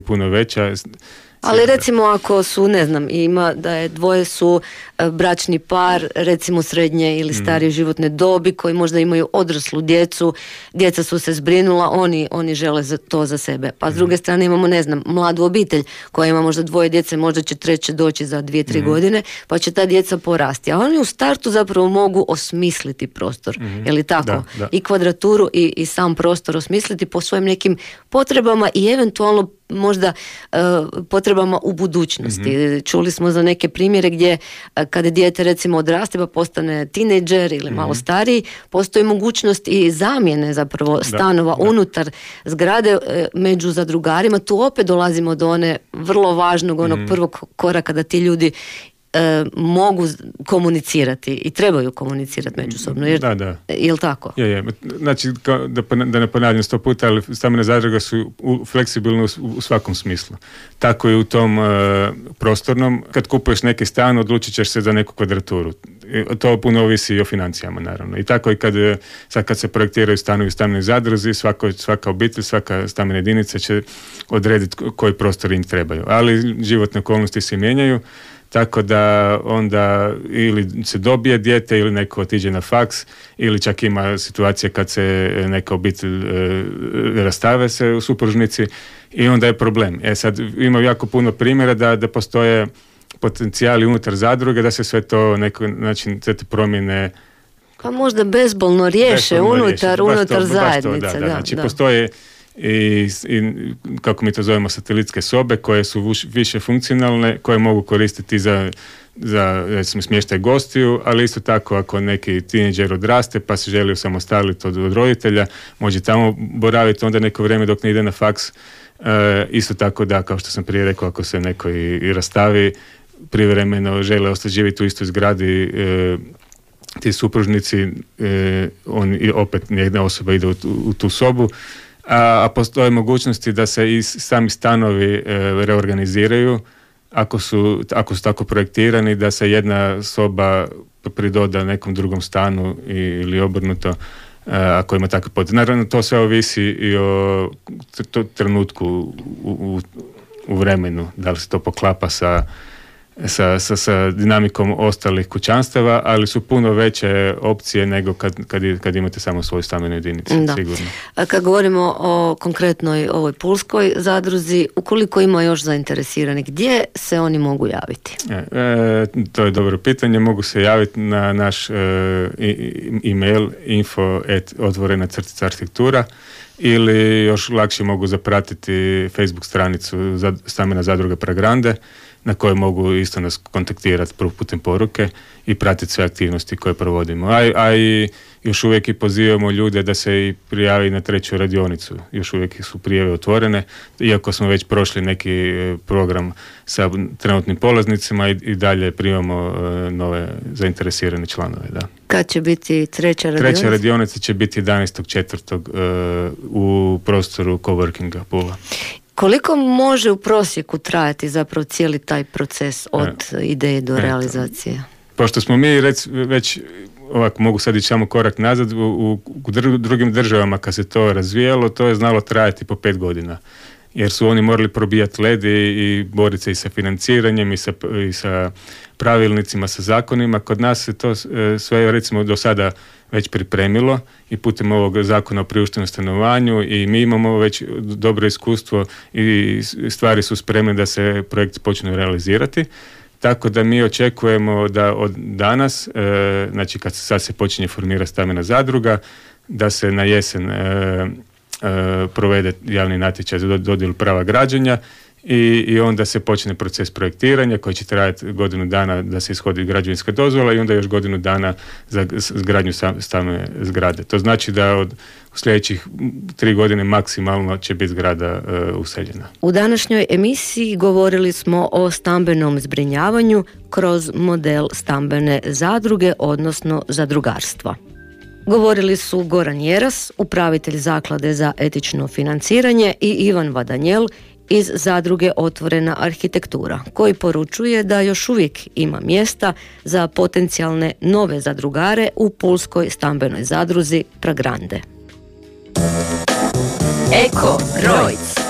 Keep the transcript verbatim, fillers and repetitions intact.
puno veća. Ali recimo ako su, ne znam, ima da je dvoje su bračni par, recimo srednje ili starije mm. životne dobi koji možda imaju odraslu djecu, djeca su se zbrinula, oni, oni žele za to za sebe. Pa s druge strane imamo, ne znam, mladu obitelj koja ima možda dvoje djece, možda će treće doći za dvije, tri mm. godine, pa će ta djeca porasti. A oni u startu zapravo mogu osmisliti prostor, mm. je li tako? Da, da. I kvadraturu i, i sam prostor osmisliti po svojim nekim potrebama i eventualno možda uh, potrebama u budućnosti. Mm-hmm. Čuli smo za neke primjere gdje uh, kada dijete recimo odraste pa postane tinejdžer ili mm-hmm. malo stariji, postoji mogućnost i zamjene zapravo stanova da, da. unutar zgrade uh, među zadrugarima. Tu opet dolazimo do one vrlo važnog onog mm-hmm. prvog koraka da ti ljudi E, mogu komunicirati i trebaju komunicirati međusobno. Jer, da, da. Je li tako? Je, je. Znači, kao, da, da ne ponavljam sto puta, ali stambene zadruge su u, fleksibilne u, u svakom smislu. Tako i u tom uh, prostornom. Kad kupuješ neki stan, odlučit ćeš se za neku kvadraturu. I to puno ovisi i o financijama, naravno. I tako i kad, sad kad se projektiraju stanovi u stambenoj zadruzi, svako, svaka obitelj, svaka stambena jedinica će odrediti koji prostor im trebaju. Ali životne okolnosti se mijenjaju. Tako da onda ili se dobije dijete ili neko otiđe na faks ili čak ima situacije kad se neka obitelj e, rastave se u supružnici i onda je problem. E sad ima jako puno primjera da, da postoje potencijali unutar zadruge da se sve to neko, znači sve te promjene pa možda bezbolno riješe bezbolno unutar, riješe. unutar to, zajednice. To, da, da, da. Znači da. postoje I, i kako mi to zovemo satelitske sobe koje su vuš, više funkcionalne, koje mogu koristiti za, za recimo smještaj gostiju, ali isto tako ako neki tinejdžer odraste pa se želi osamostaliti od, od roditelja, može tamo boraviti onda neko vrijeme dok ne ide na faks. E, isto tako da, kao što sam prije rekao, ako se neko i, i rastavi privremeno žele ostati živjeti u istoj zgradi, e, ti supružnici, e, on opet jedna osoba ide u, u tu sobu. A, a postoje mogućnosti da se i sami stanovi e, reorganiziraju ako su, ako su tako projektirani, da se jedna soba pridoda nekom drugom stanu i, ili obrnuto e, ako ima takve potrebe. Naravno, to sve ovisi i o t- trenutku u, u, u vremenu, da li se to poklapa sa Sa, sa, sa dinamikom ostalih kućanstava, ali su puno veće opcije nego kad, kad, kad imate samo svoju stambenu jedinicu, da. Sigurno. A kad govorimo o konkretnoj ovoj pulskoj zadruzi, ukoliko ima još zainteresirani, gdje se oni mogu javiti? E, e, to je dobro pitanje. Mogu se javiti na naš e, e-mail info at otvorena crtica arhitektura ili još lakše mogu zapratiti Facebook stranicu za, Stambena zadruga Pragrande, na koje mogu isto nas kontaktirati putem poruke i pratiti sve aktivnosti koje provodimo. A, a i još uvijek i pozivamo ljude da se i prijavi na treću radionicu. Još uvijek su prijave otvorene, iako smo već prošli neki program sa trenutnim polaznicima i, i dalje primamo uh, nove zainteresirane članove. Da. Kad će biti treća radionica? Treća radionica će biti jedanaestog četvrtog uh, u prostoru coworkinga Pula. Koliko može u prosjeku trajati zapravo cijeli taj proces od e, ideje do e, realizacije? Pošto smo mi rec, već, ovako mogu sad ići samo korak nazad, u, u drugim državama kad se to razvijalo, to je znalo trajati po pet godina. Jer su oni morali probijati led i, i boriti se i sa financiranjem i sa, i sa pravilnicima, sa zakonima. Kod nas se to sve recimo do sada već pripremilo i putem ovog zakona o priuštivom stanovanju i mi imamo već dobro iskustvo i stvari su spremne da se projekti počnu realizirati. Tako da mi očekujemo da od danas, e, znači kad se sad se počinje formirati stambena zadruga, da se na jesen e, e, provede javni natječaj za dodjelu prava građenja i, i onda se počne proces projektiranja koji će trajati godinu dana da se ishodi građevinska dozvola i onda još godinu dana za izgradnju stambene zgrade. To znači da od u sljedećih tri godine maksimalno će biti zgrada uh, useljena. U današnjoj emisiji govorili smo o stambenom zbrinjavanju kroz model stambene zadruge, odnosno zadrugarstva. Govorili su Goran Jeras, upravitelj Zaklade za etično financiranje, i Ivan Vadanjel iz zadruge Otvorena arhitektura, koji poručuje da još uvijek ima mjesta za potencijalne nove zadrugare u pulskoj stambenoj zadruzi Pragrande. Eko Rojc.